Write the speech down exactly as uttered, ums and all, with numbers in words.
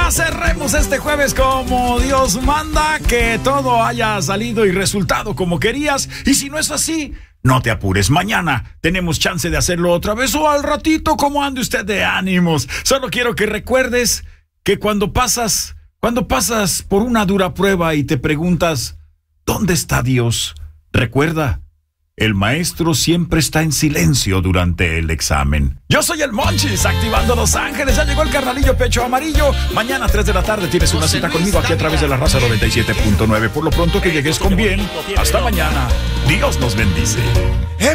ya cerremos este jueves como Dios manda, que todo haya salido y resultado como querías. Y si no es así, no te apures, mañana tenemos chance de hacerlo otra vez o al ratito, como ande usted de ánimos. Solo quiero que recuerdes que cuando pasas, cuando pasas por una dura prueba y te preguntas, ¿dónde está Dios? Recuerda, el maestro siempre está en silencio durante el examen. Yo soy el Monchis, activando Los Ángeles. Ya llegó el carnalillo pecho amarillo. Mañana a tres de la tarde tienes una cita conmigo aquí a través de la Raza noventa y siete punto nueve. Por lo pronto, que llegues con bien. Hasta mañana. Dios nos bendice.